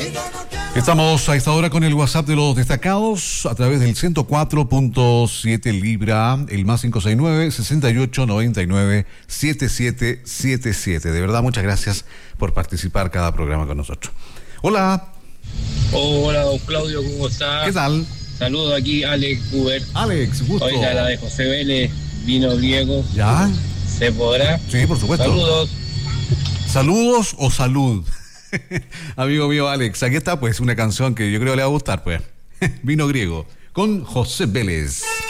Estamos a esta hora con el WhatsApp de los destacados a través del 104.7 Libra, el más 569-6899-7777. De verdad, muchas gracias por participar cada programa con nosotros. Hola. Hola, don Claudio, ¿cómo está? ¿Qué tal? Saludos aquí, Alex Uber. Alex, gusto. Oiga, la de José Vélez, vino griego. ¿Ya? ¿Se podrá? Sí, por supuesto. Saludos. ¿Saludos o salud? Amigo mío Alex, aquí está pues una canción que yo creo le va a gustar pues. Vino griego con José Vélez.